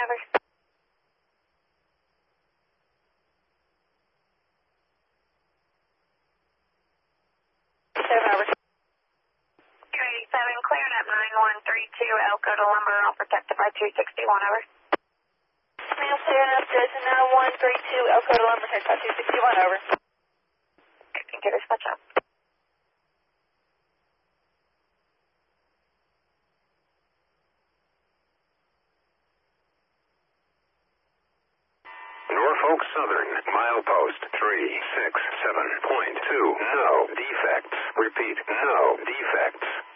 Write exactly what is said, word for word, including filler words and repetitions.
over. seven over. three seven, clearing up nine one three two, Elko to Lumber, all protected by two sixty-one, over. Neil, clearing up Jason nine one three two, Elko to Lumber, protected by two sixty-one, over. Computer switch up. Norfolk Southern, milepost three six seven point two, no defects. Repeat, no defects.